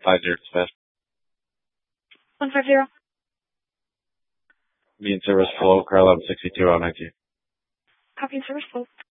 50 dispatch. 150. Be in service flow, car 1162 019. Copy in service full.